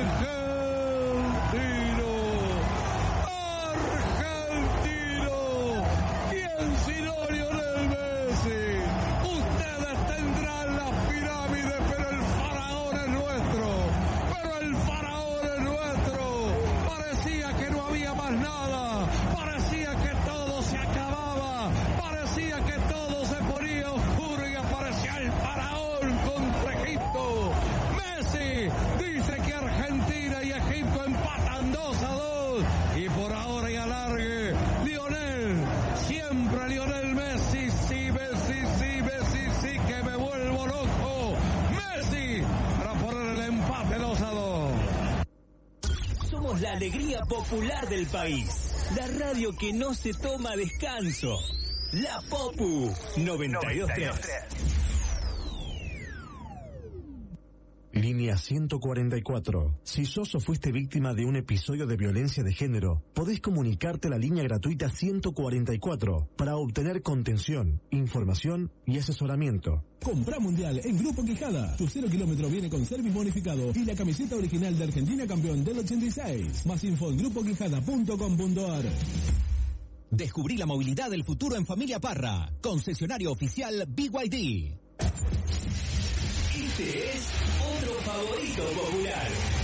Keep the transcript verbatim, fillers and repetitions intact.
La alegría popular del país. La radio que no se toma descanso. La Popu noventa y dos punto tres. Línea ciento cuarenta y cuatro. Si sos o fuiste víctima de un episodio de violencia de género, podés comunicarte a la línea gratuita ciento cuarenta y cuatro para obtener contención, información y asesoramiento. Compra Mundial en Grupo Quijada. Tu cero kilómetro viene con service bonificado y la camiseta original de Argentina campeón del ochenta y seis. Más info en grupo quijada punto com punto a r. Descubrí la movilidad del futuro en Familia Parra. Concesionario oficial B Y D. Este es otro favorito popular.